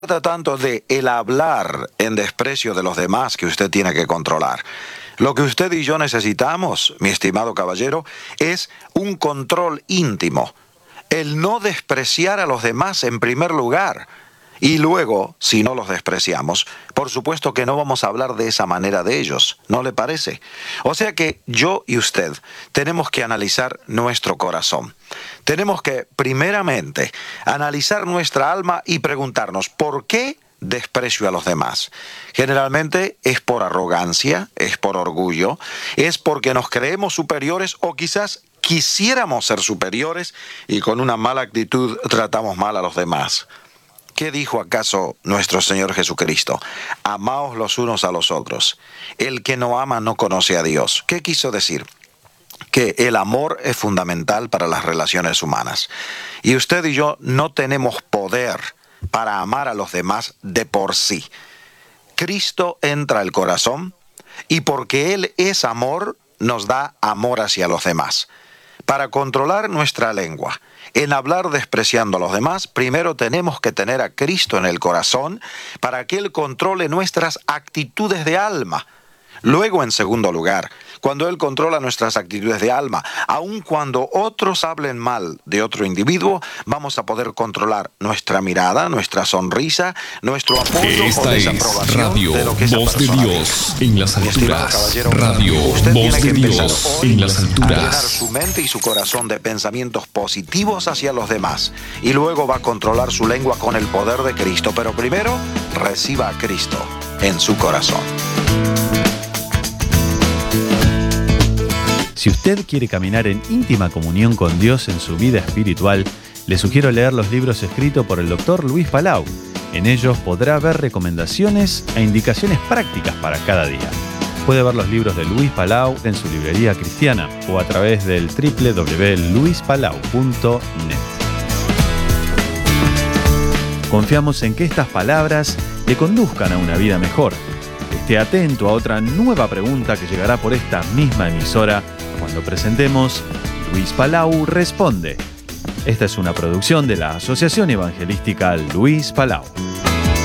trata tanto de el hablar en desprecio de los demás que usted tiene que controlar. Lo que usted y yo necesitamos, mi estimado caballero, es un control íntimo. El no despreciar a los demás en primer lugar. Y luego, si no los despreciamos, por supuesto que no vamos a hablar de esa manera de ellos, ¿no le parece? O sea que yo y usted tenemos que analizar nuestro corazón. Tenemos que, primeramente, analizar nuestra alma y preguntarnos, ¿por qué desprecio a los demás? Generalmente es por arrogancia, es por orgullo, es porque nos creemos superiores o quizás quisiéramos ser superiores y con una mala actitud tratamos mal a los demás. ¿Qué dijo acaso nuestro Señor Jesucristo? Amaos los unos a los otros. El que no ama no conoce a Dios. ¿Qué quiso decir? Que el amor es fundamental para las relaciones humanas. Y usted y yo no tenemos poder para amar a los demás de por sí. Cristo entra al corazón y porque Él es amor, nos da amor hacia los demás. Para controlar nuestra lengua, en hablar despreciando a los demás, primero tenemos que tener a Cristo en el corazón para que Él controle nuestras actitudes de alma. Luego, en segundo lugar, cuando Él controla nuestras actitudes de alma, aun cuando otros hablen mal de otro individuo, vamos a poder controlar nuestra mirada, nuestra sonrisa, nuestro apoyo o desaprobación Radio de lo que esa Voz de persona Dios dice. en las Mi estimado alturas. caballero, Radio usted Voz tiene que de empezar Dios hoy en las a llenar alturas. su mente y su corazón de pensamientos positivos hacia los demás. Y luego va a controlar su lengua con el poder de Cristo. Pero primero, reciba a Cristo en su corazón. Si usted quiere caminar en íntima comunión con Dios en su vida espiritual, le sugiero leer los libros escritos por el Dr. Luis Palau. En ellos podrá ver recomendaciones e indicaciones prácticas para cada día. Puede ver los libros de Luis Palau en su librería cristiana o a través del www.luispalau.net. Confiamos en que estas palabras le conduzcan a una vida mejor. Esté atento a otra nueva pregunta que llegará por esta misma emisora cuando presentemos Luis Palau Responde. Esta es una producción de la Asociación Evangelística Luis Palau.